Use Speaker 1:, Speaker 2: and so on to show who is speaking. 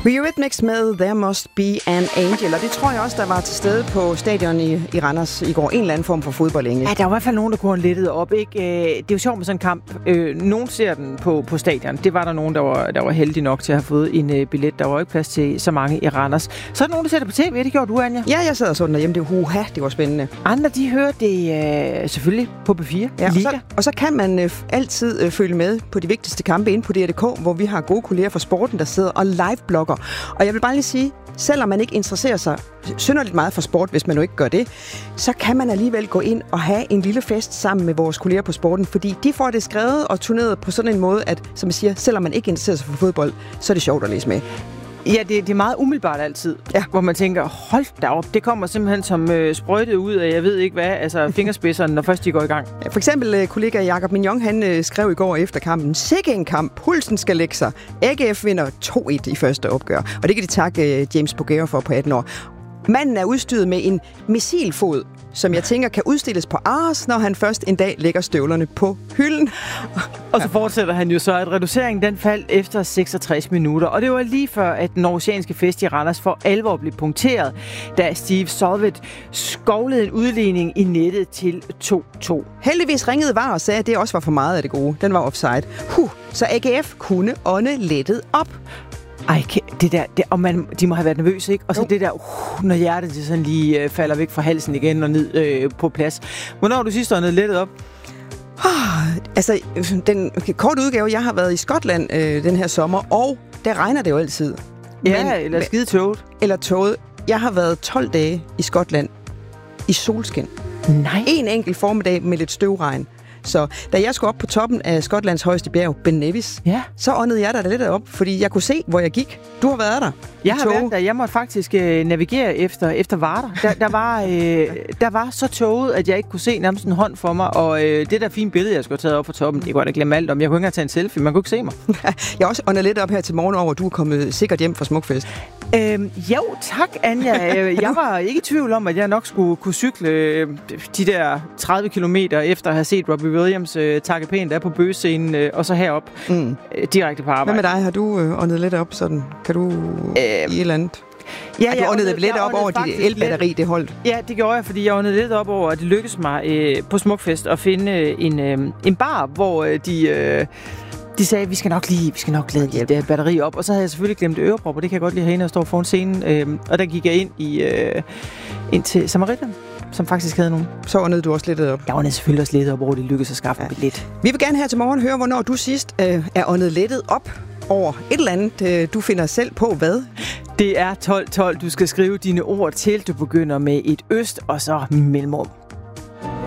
Speaker 1: Eurythmics med There Must Be an Angel, og det tror jeg også, der var til stede på stadion i Randers i går. En eller anden form for fodbold, egentlig.
Speaker 2: Ja, der var i hvert fald nogen, der kunne have lettet op, ikke? Det er jo sjovt med sådan en kamp. Nogen ser den på stadion. Det var der nogen, der var heldige nok til at have fået en billet. Der var ikke plads til så mange i Randers. Så er der nogen, der ser det på tv. Det gjorde du, Anja?
Speaker 1: Ja, jeg sad og så den derhjemme. Det var spændende.
Speaker 2: Andre, de hører det selvfølgelig på B4.
Speaker 1: Ja, og så kan man altid følge med på de vigtigste kampe inde på DR.dk, hvor vi har gode kolleger fra sporten, der sidder og live-blogger. Og jeg vil bare lige sige, selvom man ikke interesserer sig synderligt meget for sport, hvis man nu ikke gør det, så kan man alligevel gå ind og have en lille fest sammen med vores kolleger på sporten, fordi de får det skrevet og turneret på sådan en måde, at, som jeg siger, selvom man ikke interesserer sig for fodbold, så er det sjovt at læse med.
Speaker 2: Ja, det er meget umiddelbart altid, ja. Hvor man tænker, hold da op, det kommer simpelthen som sprøjtet ud af, jeg ved ikke hvad, altså fingerspidserne, når først de går i gang.
Speaker 1: Ja, for eksempel kollega Jakob Mignon, han skrev i går efter kampen, sikke en kamp, pulsen skal lægge sig. AGF vinder 2-1 i første opgør, og det kan de takke James Bogero for på 18 år. Manden er udstyret med en missilfod, som jeg tænker kan udstilles på Ars, når han først en dag lægger støvlerne på hylden.
Speaker 2: Og så fortsætter han jo så, at reduceringen den faldt efter 66 minutter. Og det var lige før, at den oceanske fest i Randers for alvor blev punkteret, da Steve Solvit skovlede en udligning i nettet til 2-2.
Speaker 1: Heldigvis ringede VAR og sagde, at det også var for meget af det gode. Den var offside. Så AGF kunne ånde lettet op.
Speaker 2: Ej, de må have været nervøse, ikke? Og så det der, når hjertet det sådan lige falder væk fra halsen igen og ned på plads. Hvornår har du sidst åndet lettet op?
Speaker 1: Altså, den korte udgave, jeg har været i Skotland den her sommer, og der regner det jo altid.
Speaker 2: Eller skide tåget.
Speaker 1: Eller tåget. Jeg har været 12 dage i Skotland i solskin.
Speaker 2: Nej.
Speaker 1: En enkelt formiddag med lidt støvregn. Så da jeg skulle op på toppen af Skotlands højeste bjerg, Ben Nevis, så åndede jeg der lidt op, fordi jeg kunne se, hvor jeg gik. Du har været der.
Speaker 2: Jeg har været der. Jeg måtte faktisk navigere efter Varder. Der var så tåget, at jeg ikke kunne se nærmest en hånd for mig, og det der fine billede, jeg skulle have taget op på toppen, det kunne jeg da glemme alt om. Jeg kunne ikke engang tage en selfie, man kunne ikke se mig.
Speaker 1: Jeg har også åndet lidt op her til morgen over, at du er kommet sikkert hjem fra Smukfest.
Speaker 2: Jo, tak, Anja. Jeg var ikke i tvivl om, at jeg nok skulle kunne cykle de der 30 kilometer efter at have set Robbie Williams takke pænt der på bøgescenen, og så herop direkte på arbejde.
Speaker 1: Hvad med dig? Har du åndet lidt op sådan? Kan du i et eller andet?
Speaker 2: Ja,
Speaker 1: du åndede lidt op over dit elbatteri, det holdt?
Speaker 2: Ja, det gjorde jeg, fordi jeg åndede lidt op over, at det lykkedes mig på Smukfest at finde en bar, hvor de sagde, vi skal nok lade dit batteri op. Og så havde jeg selvfølgelig glemt ørepropper. Det kan jeg godt lide herinde og stå foran scenen. Og der gik jeg ind til Samaritan, som faktisk havde nogen.
Speaker 1: Så åndede du også lidt op?
Speaker 2: Jeg åndede selvfølgelig også lidt op, hvor det lykkedes at skaffe en billet.
Speaker 1: Vi vil gerne her til morgen høre, hvornår du sidst er åndet lettet op over et eller andet, du finder selv på hvad?
Speaker 2: Det er 12:12. Du skal skrive dine ord til. Du begynder med et øst og så mellemrum.